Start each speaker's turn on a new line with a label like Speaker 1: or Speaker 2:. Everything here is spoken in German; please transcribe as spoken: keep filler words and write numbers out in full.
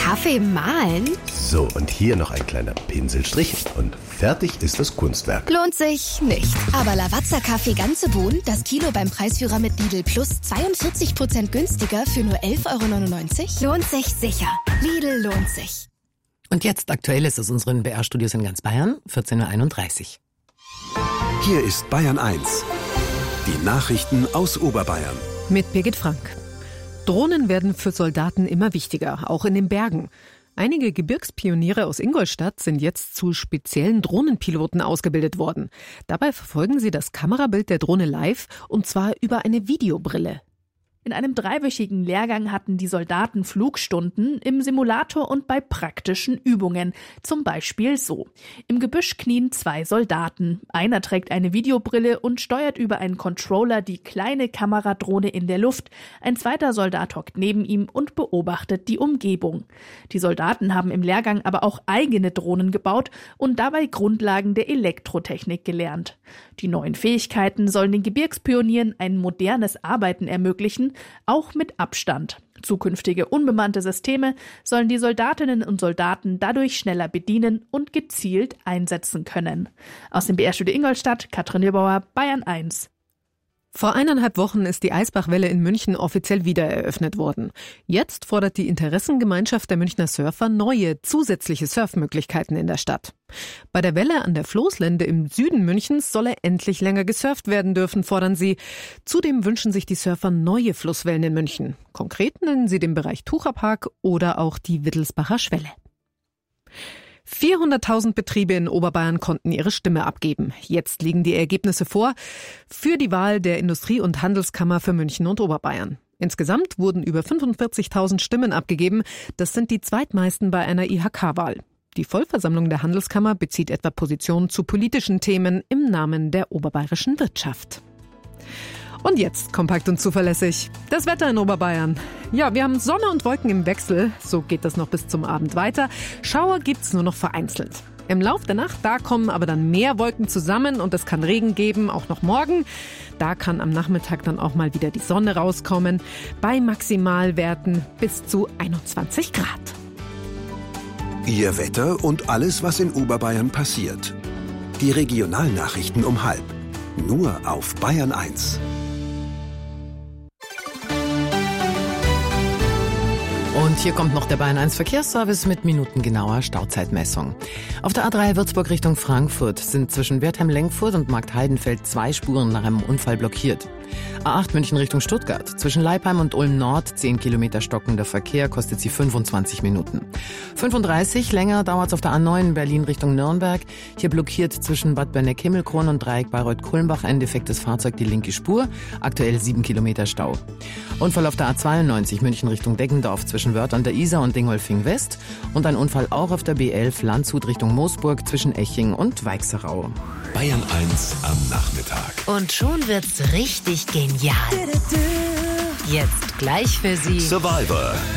Speaker 1: Kaffee mahlen?
Speaker 2: So, und hier noch ein kleiner Pinselstrich und fertig ist das Kunstwerk.
Speaker 1: Lohnt sich nicht. Aber Lavazza-Kaffee ganze Bohnen, das Kilo beim Preisführer mit Lidl Plus zweiundvierzig Prozent günstiger für nur elf Euro neunundneunzig? Lohnt sich sicher. Lidl lohnt sich.
Speaker 3: Und jetzt Aktuelles aus unseren B R-Studios in ganz Bayern, vierzehn Uhr einunddreißig.
Speaker 4: Hier ist Bayern eins. Die Nachrichten aus Oberbayern.
Speaker 5: Mit Birgit Frank. Drohnen werden für Soldaten immer wichtiger, auch in den Bergen. Einige Gebirgspioniere aus Ingolstadt sind jetzt zu speziellen Drohnenpiloten ausgebildet worden. Dabei verfolgen sie das Kamerabild der Drohne live, und zwar über eine Videobrille.
Speaker 6: In einem dreiwöchigen Lehrgang hatten die Soldaten Flugstunden im Simulator und bei praktischen Übungen. Zum Beispiel so. Im Gebüsch knien zwei Soldaten. Einer trägt eine Videobrille und steuert über einen Controller die kleine Kameradrohne in der Luft. Ein zweiter Soldat hockt neben ihm und beobachtet die Umgebung. Die Soldaten haben im Lehrgang aber auch eigene Drohnen gebaut und dabei Grundlagen der Elektrotechnik gelernt. Die neuen Fähigkeiten sollen den Gebirgspionieren ein modernes Arbeiten ermöglichen, auch mit Abstand. Zukünftige unbemannte Systeme sollen die Soldatinnen und Soldaten dadurch schneller bedienen und gezielt einsetzen können. Aus dem B R-Studio Ingolstadt, Katrin Niebauer, Bayern eins.
Speaker 5: Vor eineinhalb Wochen ist die Eisbachwelle in München offiziell wieder eröffnet worden. Jetzt fordert die Interessengemeinschaft der Münchner Surfer neue, zusätzliche Surfmöglichkeiten in der Stadt. Bei der Welle an der Floßlände im Süden Münchens solle endlich länger gesurft werden dürfen, fordern sie. Zudem wünschen sich die Surfer neue Flusswellen in München. Konkret nennen sie den Bereich Tucherpark oder auch die Wittelsbacher Schwelle. vierhunderttausend Betriebe in Oberbayern konnten ihre Stimme abgeben. Jetzt liegen die Ergebnisse vor für die Wahl der Industrie- und Handelskammer für München und Oberbayern. Insgesamt wurden über fünfundvierzigtausend Stimmen abgegeben. Das sind die zweitmeisten bei einer I H K-Wahl. Die Vollversammlung der Handelskammer bezieht etwa Positionen zu politischen Themen im Namen der oberbayerischen Wirtschaft. Und jetzt kompakt und zuverlässig. Das Wetter in Oberbayern. Ja, wir haben Sonne und Wolken im Wechsel. So geht das noch bis zum Abend weiter. Schauer gibt's nur noch vereinzelt. Im Lauf der Nacht, da kommen aber dann mehr Wolken zusammen und es kann Regen geben, auch noch morgen. Da kann am Nachmittag dann auch mal wieder die Sonne rauskommen. Bei Maximalwerten bis zu einundzwanzig Grad.
Speaker 4: Ihr Wetter und alles, was in Oberbayern passiert. Die Regionalnachrichten um halb. Nur auf Bayern eins.
Speaker 3: Und hier kommt noch der Bayern eins Verkehrsservice mit minutengenauer Stauzeitmessung. Auf der A drei Würzburg Richtung Frankfurt sind zwischen Wertheim-Lengfurt und Marktheidenfeld zwei Spuren nach einem Unfall blockiert. A acht München Richtung Stuttgart. Zwischen Leipheim und Ulm Nord zehn Kilometer stockender Verkehr, kostet sie fünfundzwanzig Minuten. fünfunddreißig, länger dauert es auf der A neun Berlin Richtung Nürnberg. Hier blockiert zwischen Bad Berneck-Himmelkron und Dreieck Bayreuth-Kulmbach ein defektes Fahrzeug die linke Spur. Aktuell sieben Kilometer Stau. Unfall auf der A zweiundneunzig München Richtung Deggendorf zwischen Wörth an der Isar und Dingolfing West. Und ein Unfall auch auf der B elf Landshut Richtung Moosburg zwischen Eching und Weichserau.
Speaker 4: Bayern eins am Nachmittag.
Speaker 7: Und schon wird's richtig genial. Jetzt gleich für Sie
Speaker 4: Survivor.